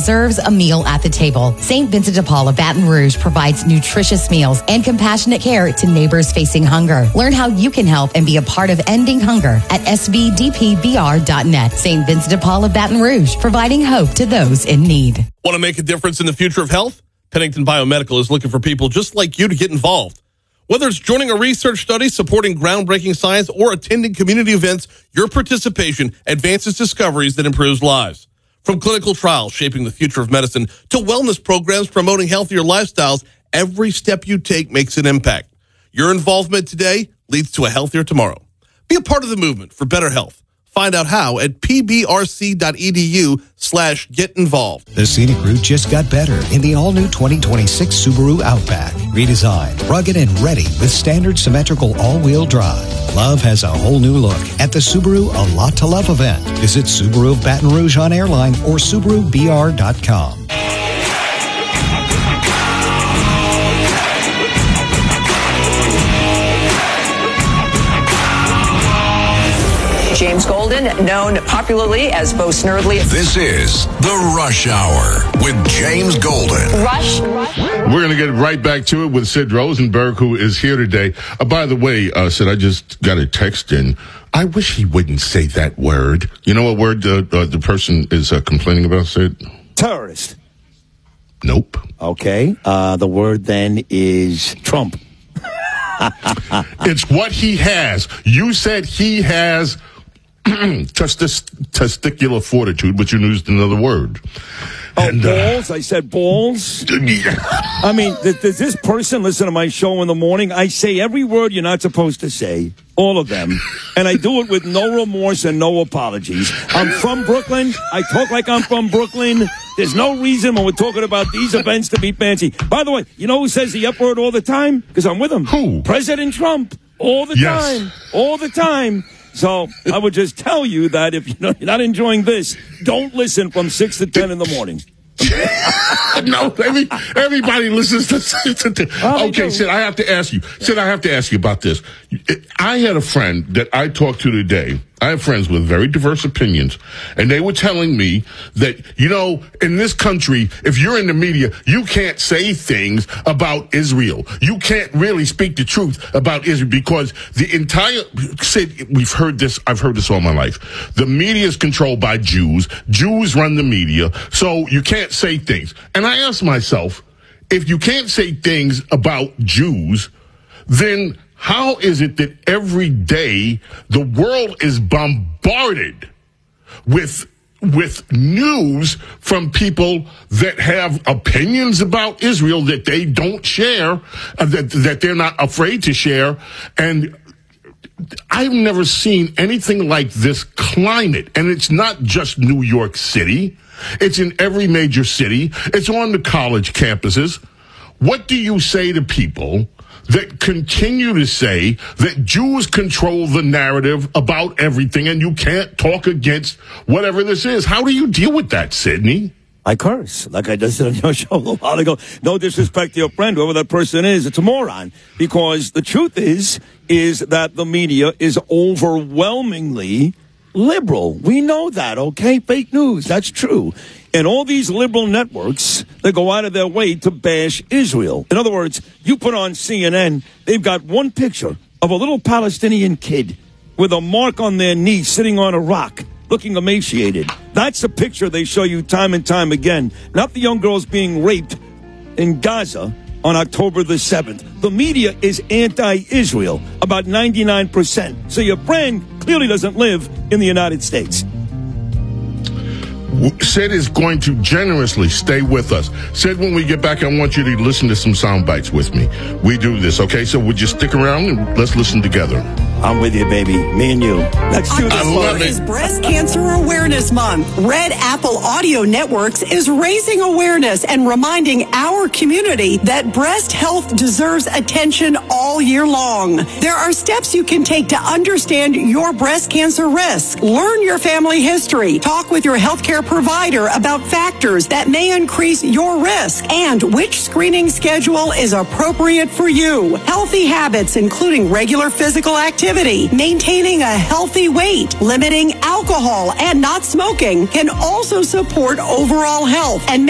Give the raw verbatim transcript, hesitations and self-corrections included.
deserves a meal at the table. Saint Vincent de Paul of Baton Rouge provides nutritious meals and compassionate care to neighbors facing hunger. Learn how you can help and be a part of ending hunger at s v d p b r dot net. Saint Vincent de Paul of Baton Rouge, providing hope to those in need. Want to make a difference in the future of health? Pennington Biomedical is looking for people just like you to get involved. Whether it's joining a research study, supporting groundbreaking science, or attending community events, your participation advances discoveries that improves lives. From clinical trials shaping the future of medicine to wellness programs promoting healthier lifestyles, every step you take makes an impact. Your involvement today leads to a healthier tomorrow. Be a part of the movement for better health. Find out how at pbrc.edu slash get involved. The scenic route just got better in the all-new twenty twenty-six Subaru Outback. Redesigned, rugged, and ready with standard symmetrical all-wheel drive. Love has a whole new look at the Subaru A Lot to Love event. Visit Subaru of Baton Rouge on Airline or Subaru B R dot com. James Golden, known popularly as Bo Snerdley. This is The Rush Hour with James Golden. Rush. Rush. We're going to get right back to it with Sid Rosenberg, who is here today. Uh, by the way, uh, Sid, I just got a text in. I wish he wouldn't say that word. You know what word uh, uh, the person is uh, complaining about, Sid? Terrorist. Nope. Okay. Uh, the word then is Trump. It's what he has. You said he has testis- testicular fortitude, but you used another word. Oh, and, balls? Uh, I said balls? I mean, th- does this person listen to my show in the morning? I say every word you're not supposed to say, all of them, and I do it with no remorse and no apologies. I'm from Brooklyn. I talk like I'm from Brooklyn. There's no reason when we're talking about these events to be fancy. By the way, you know who says the F word all the time? Because I'm with him. Who? President Trump. All the yes. time. All the time. So I would just tell you that if you know, you're not enjoying this, don't listen from six to ten in the morning. No, every, everybody listens to, to, to oh, okay, Sid, I have to ask you. Sid, I have to ask you about this. I had a friend that I talked to today. I have friends with very diverse opinions, and they were telling me that, you know, in this country, if you're in the media, you can't say things about Israel. You can't really speak the truth about Israel because the entire, Sid, we've heard this, I've heard this all my life. The media is controlled by Jews. Jews run the media, so you can't say things. And I asked myself, if you can't say things about Jews, then how is it that every day the world is bombarded with with news from people that have opinions about Israel that they don't share, uh, that that they're not afraid to share, and I've never seen anything like this climate, and it's not just New York City. It's in every major city. It's on the college campuses. What do you say to people that continue to say that Jews control the narrative about everything and you can't talk against whatever this is? How do you deal with that, Sidney? I curse, like I just said on your show a little while ago. No disrespect to your friend, whoever that person is. It's a moron. Because the truth is, is that the media is overwhelmingly liberal. We know that, okay? Fake news. That's true. And all these liberal networks, they go out of their way to bash Israel. In other words, you put on C N N, they've got one picture of a little Palestinian kid with a mark on their knee sitting on a rock, looking emaciated. That's the picture they show you time and time again. Not the young girls being raped in Gaza on October the seventh. The media is anti-Israel, about ninety-nine percent. So your friend clearly doesn't live in the United States. Sid is going to generously stay with us. Sid, when we get back, I want you to listen to some sound bites with me. We do this, okay? So would you stick around and let's listen together? I'm with you, baby. Me and you. Let's do this. I love it. It's Breast Cancer Awareness Month. Red Apple Audio Networks is raising awareness and reminding our community that breast health deserves attention all year long. There are steps you can take to understand your breast cancer risk. Learn your family history. Talk with your healthcare provider about factors that may increase your risk and which screening schedule is appropriate for you. Healthy habits, including regular physical activity, activity. Maintaining a healthy weight, limiting alcohol, and not smoking can also support overall health and